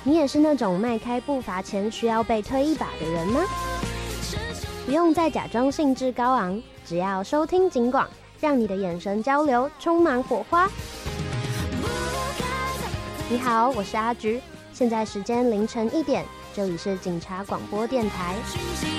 你也是那种迈开步伐前需要被推一把的人吗？不用再假装兴致高昂，只要收听警广，让你的眼神交流充满火花。你好，我是阿菊，现在时间凌晨1点，这里是警察广播电台。